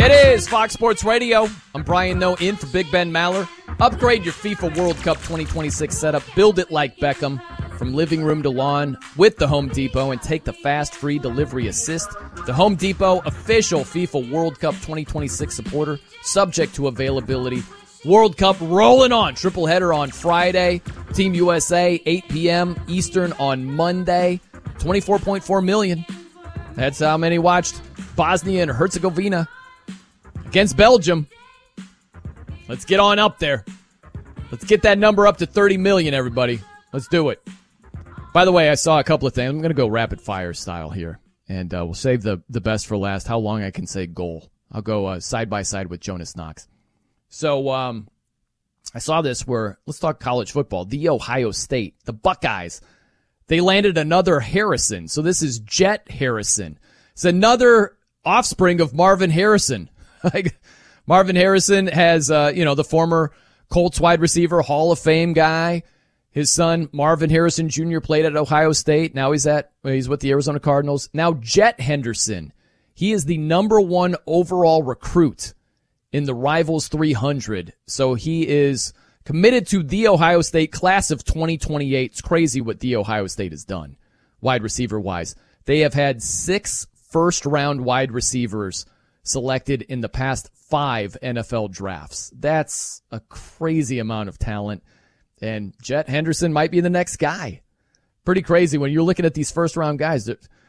It is Fox Sports Radio. I'm Brian Noe in for Big Ben Maller. Upgrade your FIFA World Cup 2026 setup. Build it like Beckham. From living room to lawn with the Home Depot and take the fast free delivery assist. The Home Depot, official FIFA World Cup 2026 supporter, subject to availability. World Cup rolling on. Triple header on Friday. Team USA, 8 p.m. Eastern on Monday. 24.4 million. That's how many watched Bosnia and Herzegovina against Belgium. Let's get on up there. Let's get that number up to 30 million, everybody. Let's do it. By the way, I saw a couple of things. I'm going to go rapid fire style here, and we'll save the best for last. How long I can say goal. I'll go side by side with Jonas Knox. So I saw this where, let's talk college football. The Ohio State, the Buckeyes, they landed another Harrison. So this is Jet Harrison. It's another offspring of Marvin Harrison. Like Marvin Harrison has, the former Colts wide receiver, Hall of Fame guy. His son, Marvin Harrison Jr., played at Ohio State. Now he's with the Arizona Cardinals. Now Jet Henderson. He is the number 1 overall recruit in the Rivals 300. So he is committed to the Ohio State class of 2028. It's crazy what the Ohio State has done, wide receiver-wise. They have had 6 first-round wide receivers selected in the past 5 NFL drafts. That's a crazy amount of talent. And Jet Henderson might be the next guy. Pretty crazy when you're looking at these first-round guys.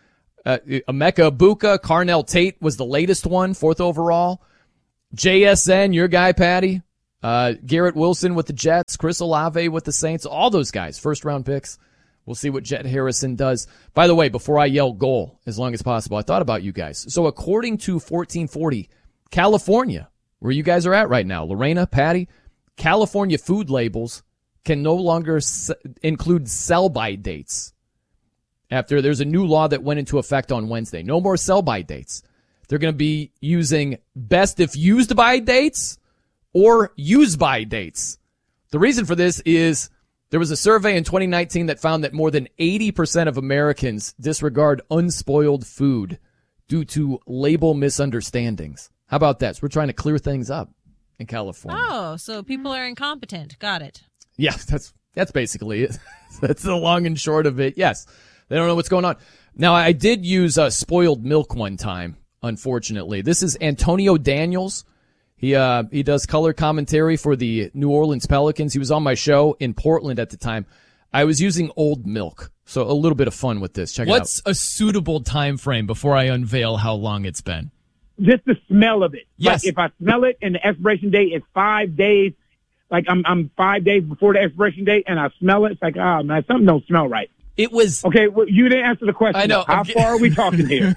Emeka Egbuka, Carnell Tate was the latest one, 4th overall. JSN, your guy, Patty. Garrett Wilson with the Jets. Chris Olave with the Saints. All those guys, first-round picks. We'll see what Jet Harrison does. By the way, before I yell goal as long as possible, I thought about you guys. So according to 1440, California, where you guys are at right now, Lorena, Patty, California food labels can no longer include sell-by dates. After there's a new law that went into effect on Wednesday. No more sell-by dates. They're going to be using best if used by dates or use by dates. The reason for this is there was a survey in 2019 that found that more than 80% of Americans disregard unspoiled food due to label misunderstandings. How about that? So we're trying to clear things up in California. Oh, so people are incompetent. Got it. Yeah, that's basically it. That's the long and short of it. Yes, they don't know what's going on. Now, I did use spoiled milk one time, unfortunately. This is Antonio Daniels. He does color commentary for the New Orleans Pelicans. He was on my show in Portland at the time. I was using old milk, so a little bit of fun with this. Check it out. What's a suitable time frame before I unveil how long it's been? Just the smell of it. Yes. Like if I smell it and the expiration date is 5 days, like I'm 5 days before the expiration date and I smell it, it's like, oh, man, something don't smell right. It was... Okay, well, you didn't answer the question. I know. How far are we talking here?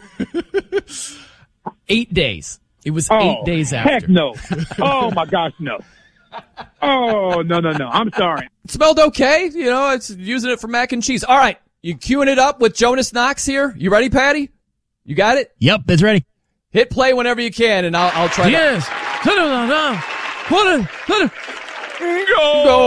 8 days. It was 8 days after. Heck no. Oh, my gosh, no. Oh, no. I'm sorry. It smelled okay. It's using it for mac and cheese. All right, you queuing it up with Jonas Knox here? You ready, Patty? You got it? Yep, it's ready. Hit play whenever you can, and I'll try yes. Go.